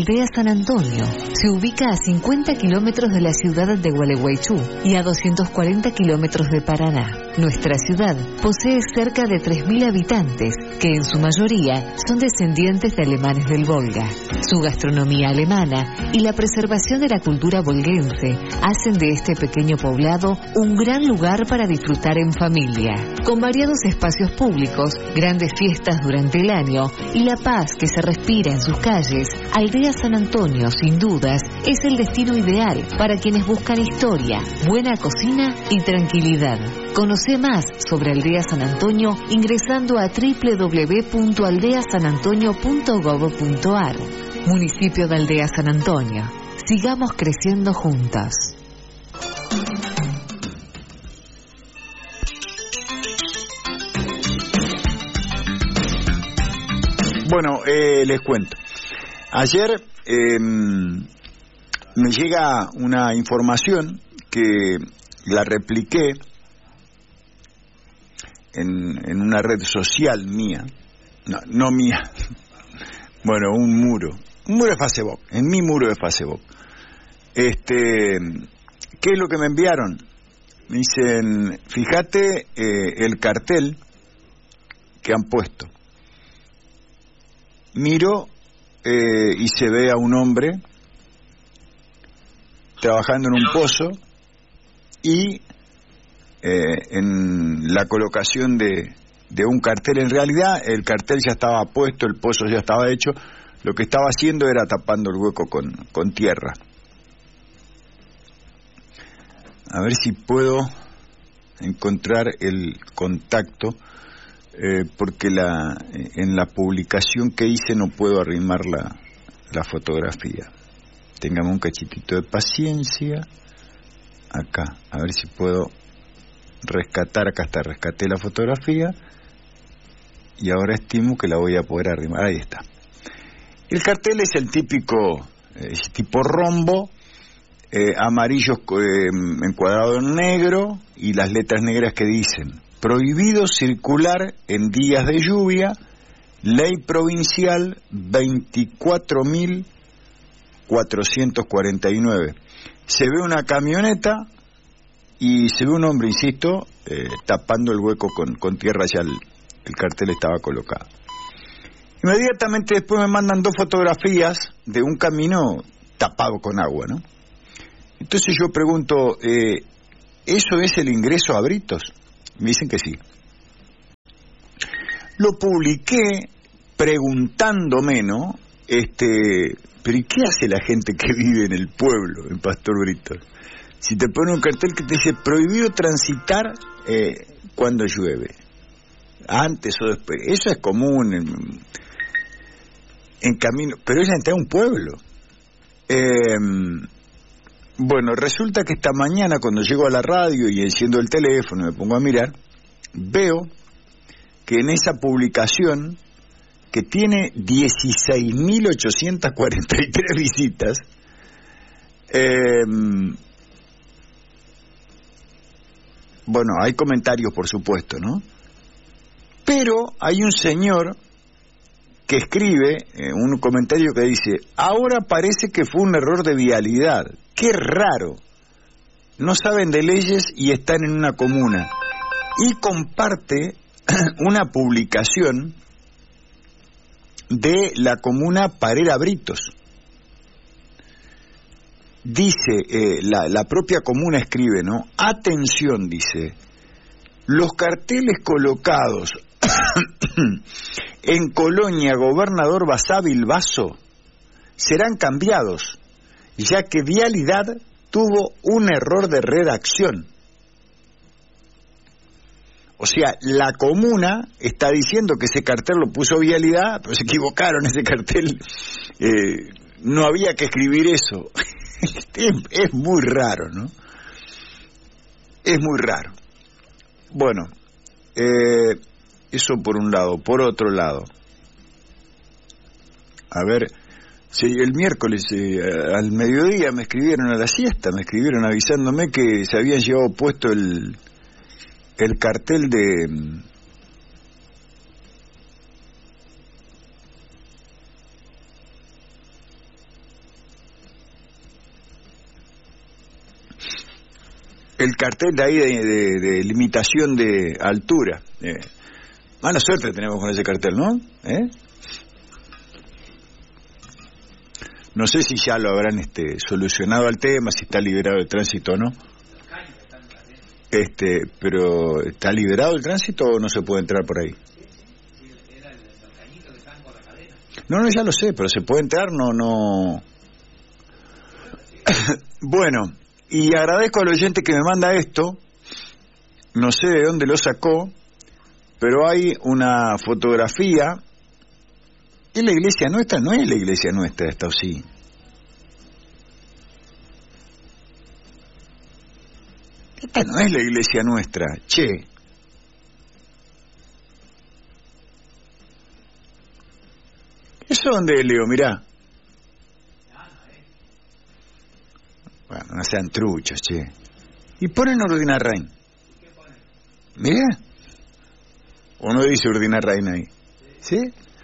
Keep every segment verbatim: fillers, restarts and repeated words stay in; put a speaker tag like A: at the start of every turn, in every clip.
A: Aldea San Antonio se ubica a cincuenta kilómetros de la ciudad de Gualeguaychú y a doscientos cuarenta kilómetros de Paraná. Nuestra ciudad posee cerca de tres mil habitantes, que en su mayoría son descendientes de alemanes del Volga. Su gastronomía alemana y la preservación de la cultura volguense hacen de este pequeño poblado un gran lugar para disfrutar en familia. Con variados espacios públicos, grandes fiestas durante el año y la paz que se respira en sus calles, Aldea San Antonio, sin dudas, es el destino ideal para quienes buscan historia, buena cocina y tranquilidad. Conoce más sobre Aldea San Antonio ingresando a doble u doble u doble u punto aldea san antonio punto gob punto ar. Municipio de Aldea San Antonio. Sigamos creciendo juntos.
B: Bueno, eh, les cuento. Ayer eh, me llega una información que la repliqué en, en una red social mía, no, no mía, bueno, un muro, un muro de Facebook, en mi muro de Facebook. Este, ¿qué es lo que me enviaron? Me dicen, fíjate eh, el cartel que han puesto. Miro eh, y se ve a un hombre trabajando en un pozo y eh, en la colocación de, de un cartel. En realidad el cartel ya estaba puesto, el pozo ya estaba hecho, lo que estaba haciendo era tapando el hueco con, con tierra. A ver si puedo encontrar el contacto. Eh, porque la en la publicación que hice no puedo arrimar la, la fotografía. Téngame un cachitito de paciencia. Acá, a ver si puedo rescatar. Acá está, rescaté la fotografía y ahora estimo que la voy a poder arrimar. Ahí está. El cartel es el típico, es tipo rombo, eh, amarillo eh, encuadrado en negro y las letras negras que dicen: prohibido circular en días de lluvia, ley provincial veinticuatro mil cuatrocientos cuarenta y nueve. Se ve una camioneta y se ve un hombre, insisto, eh, tapando el hueco con, con tierra, ya el, el cartel estaba colocado. Inmediatamente después me mandan dos fotografías de un camino tapado con agua, ¿no? Entonces yo pregunto, eh, ¿eso es el ingreso a Britos? Me dicen que sí. Lo publiqué preguntándome, ¿no? Este, pero ¿y qué hace la gente que vive en el pueblo, en Pastor Britos? Si te pone un cartel que te dice prohibido transitar eh, cuando llueve, antes o después, eso es común en, en camino, pero es entrar a un pueblo. Eh, Bueno, resulta que esta mañana cuando llego a la radio y enciendo el teléfono y me pongo a mirar, veo que en esa publicación, que tiene dieciséis mil ochocientas cuarenta y tres visitas, eh, bueno, hay comentarios por supuesto, ¿no? Pero hay un señor que escribe eh, un comentario que dice: ahora parece que fue un error de vialidad. ¡Qué raro! No saben de leyes y están en una comuna. Y comparte una publicación de la comuna Parera Britos. Dice, eh, la, la propia comuna escribe, ¿no? Atención, dice, los carteles colocados en Colonia Gobernador Basábil Basso serán cambiados, ya que Vialidad tuvo un error de redacción. O sea, la comuna está diciendo que ese cartel lo puso Vialidad, pero se equivocaron, ese cartel eh, no había que escribir eso. es, es muy raro, ¿no? Es muy raro. Bueno, eh, eso por un lado. Por otro lado, a ver, sí, el miércoles eh, al mediodía me escribieron a la siesta, me escribieron avisándome que se habían llevado puesto el el cartel de el cartel de ahí de, de, de limitación de altura. Eh, mala suerte tenemos con ese cartel, ¿no? ¿Eh? No sé si ya lo habrán este, solucionado al tema, si está liberado el tránsito o no. Este, pero ¿está liberado el tránsito o no se puede entrar por ahí? No, no, ya lo sé, pero se puede entrar, no, no. Bueno, y agradezco al oyente que me manda esto, no sé de dónde lo sacó, pero hay una fotografía. ¿Es la iglesia nuestra? No es la iglesia nuestra esta, ¿o sí? Esta no es la iglesia nuestra, che. ¿Eso dónde es, Leo? Mirá. Bueno, no sean truchos, che. Y ponen Urdinarrain. Mirá. Uno dice Urdinarrain ahí. ¿Sí?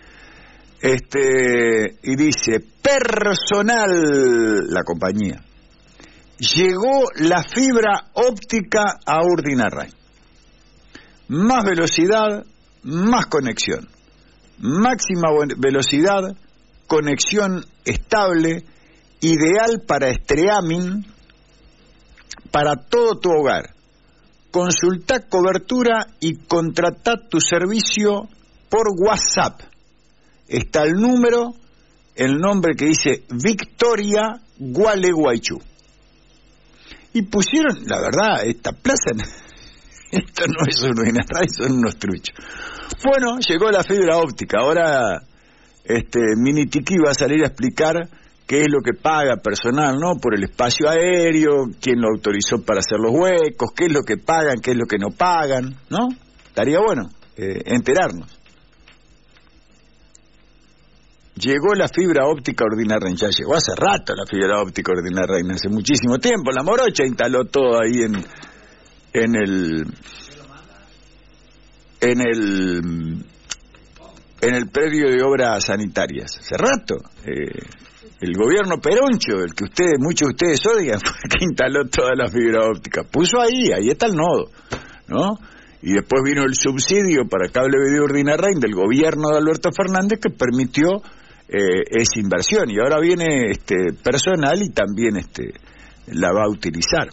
B: Este, y dice, personal, la compañía. Llegó la fibra óptica a Urdinarrain. Más velocidad, más conexión. Máxima velocidad, conexión estable, ideal para streaming, para todo tu hogar. Consulta cobertura y contrata tu servicio por WhatsApp. Está el número, el nombre que dice Victoria Gualeguaychú. Y pusieron, la verdad, esta plaza, esto no es un Urdinarrain, son unos truchos. Bueno, llegó la fibra óptica, ahora este Mini Tiki va a salir a explicar qué es lo que paga personal, ¿no? Por el espacio aéreo, quién lo autorizó para hacer los huecos, qué es lo que pagan, qué es lo que no pagan, ¿no? Estaría bueno eh, enterarnos. Llegó la fibra óptica Urdinarrain, ya llegó hace rato la fibra óptica Urdinarrain, hace muchísimo tiempo. La morocha instaló todo ahí en en el en el en el predio de obras sanitarias. Hace rato. Eh, el gobierno Peroncho, el que ustedes, muchos de ustedes odian, fue el que instaló toda la fibra óptica. Puso ahí, ahí está el nodo, ¿no? Y después vino el subsidio para cable video Urdinarrain del gobierno de Alberto Fernández que permitió eh, esa inversión. Y ahora viene este personal y también este la va a utilizar.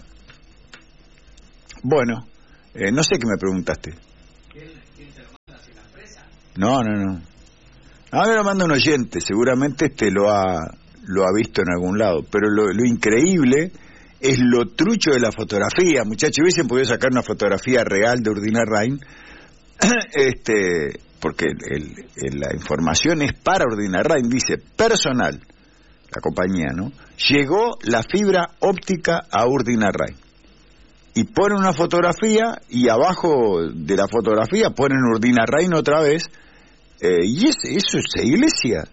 B: Bueno, eh, no sé qué me preguntaste. ¿Quién, quién te lo manda, si la empresa? No, no, no. A mí lo manda un oyente, seguramente este lo ha lo ha visto en algún lado, pero lo, lo increíble es lo trucho de la fotografía. Muchachos, hubiesen podido sacar una fotografía real de Urdinarrain, este, porque el, el, la información es para Urdinarrain, dice personal, la compañía, ¿no? Llegó la fibra óptica a Urdinarrain. Y ponen una fotografía y abajo de la fotografía ponen Urdinarrain otra vez. Eh, y es, eso es iglesia.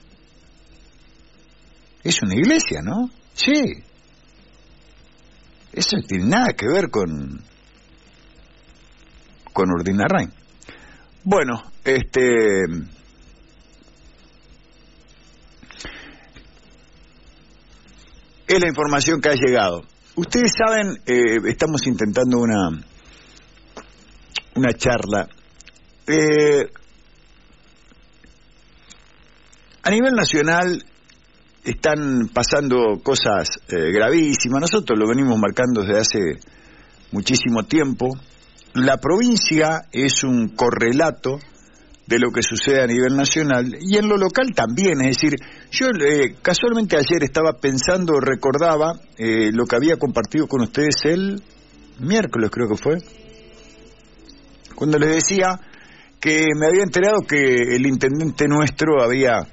B: Es una iglesia, ¿no? Sí. Eso no tiene nada que ver con con Urdinarrain. Bueno, este es la información que ha llegado. Ustedes saben, eh, estamos intentando una una charla. Eh, a nivel nacional están pasando cosas eh, gravísimas. Nosotros lo venimos marcando desde hace muchísimo tiempo. La provincia es un correlato de lo que sucede a nivel nacional y en lo local también. Es decir, yo eh, casualmente ayer estaba pensando, recordaba eh, lo que había compartido con ustedes el miércoles, creo que fue, cuando les decía que me había enterado que el intendente nuestro había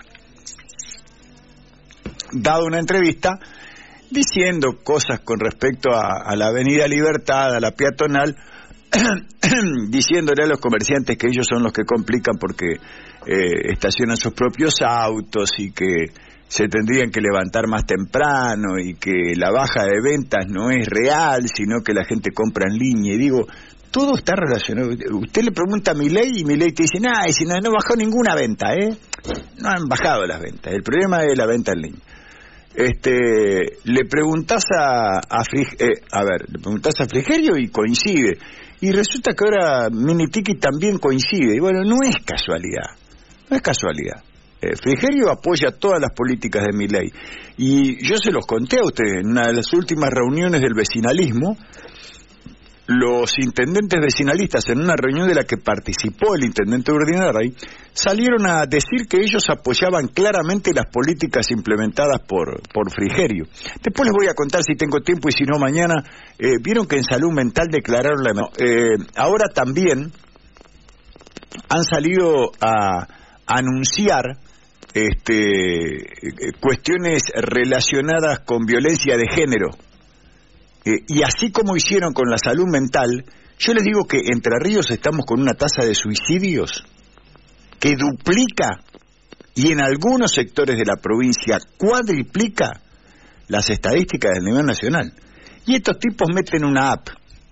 B: dado una entrevista diciendo cosas con respecto a, a la Avenida Libertad, a la peatonal, diciéndole a los comerciantes que ellos son los que complican porque eh, estacionan sus propios autos y que se tendrían que levantar más temprano y que la baja de ventas no es real, sino que la gente compra en línea. Y digo, todo está relacionado. Usted le pregunta a Milei y Milei te dice, nah, si no, no bajó ninguna venta, ¿eh? No han bajado las ventas, el problema es la venta en línea. Este, le preguntás a a, Frig, eh, a ver, le preguntás a Frigerio y coincide. Y resulta que ahora Minitiki también coincide. Y bueno, no es casualidad. No es casualidad. Eh, Frigerio apoya todas las políticas de Milei. Y yo se los conté a ustedes en una de las últimas reuniones del vecinalismo. Los intendentes vecinalistas, en una reunión de la que participó el intendente Urdinarray, salieron a decir que ellos apoyaban claramente las políticas implementadas por por Frigerio. Después les voy a contar si tengo tiempo y si no mañana. Eh, vieron que en salud mental declararon la... No, eh, ahora también han salido a anunciar este, cuestiones relacionadas con violencia de género. Eh, y así como hicieron con la salud mental, yo les digo que Entre Ríos estamos con una tasa de suicidios que duplica y en algunos sectores de la provincia cuadriplica las estadísticas del nivel nacional. Y estos tipos meten una app,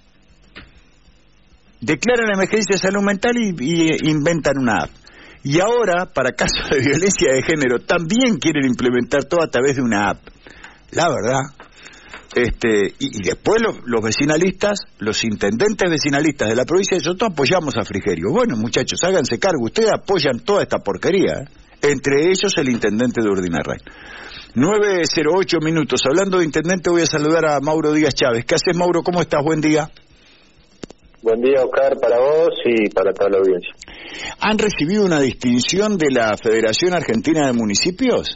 B: declaran la emergencia de salud mental y, y inventan una app. Y ahora, para casos de violencia de género, también quieren implementar todo a través de una app. La verdad... Este, y, y después los, los vecinalistas, los intendentes vecinalistas de la provincia, nosotros apoyamos a Frigerio. Bueno, muchachos, háganse cargo, ustedes apoyan toda esta porquería, ¿eh? Entre ellos el intendente de Urdinarray. nueve cero ocho minutos, hablando de intendente voy a saludar a Mauro Díaz Chávez. ¿Qué haces, Mauro? ¿Cómo estás? Buen día.
C: Buen día, Oscar, para vos y para toda la audiencia.
B: ¿Han recibido una distinción de la Federación Argentina de Municipios?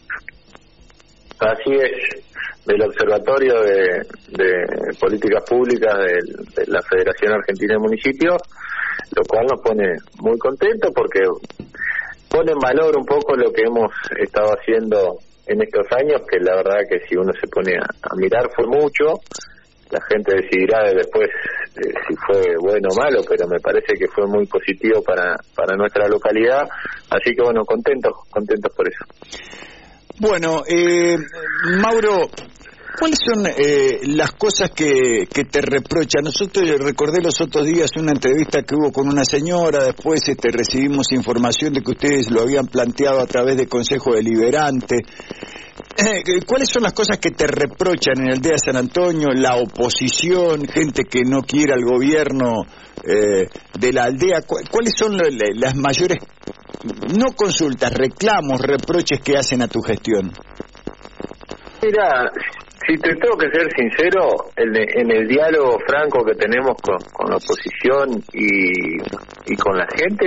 C: Así es. Del Observatorio de, de Políticas Públicas de, de la Federación Argentina de Municipios, lo cual nos pone muy contentos porque pone en valor un poco lo que hemos estado haciendo en estos años, que la verdad que si uno se pone a, a mirar fue mucho. La gente decidirá después eh, si fue bueno o malo, pero me parece que fue muy positivo para, para nuestra localidad, así que bueno, contentos, contentos por eso.
B: Bueno, eh, Mauro, ¿cuáles son eh, las cosas que, que te reprochan? Nosotros recordé los otros días una entrevista que hubo con una señora, después este, recibimos información de que ustedes lo habían planteado a través de Consejo Deliberante. Eh, ¿Cuáles son las cosas que te reprochan en el Aldea de San Antonio, la oposición, gente que no quiere al gobierno eh, de la aldea? ¿Cuáles son las mayores, no consultas, reclamos, reproches que hacen a tu gestión?
C: Mira, si te tengo que ser sincero, en, en el diálogo franco que tenemos con, con la oposición y, y con la gente,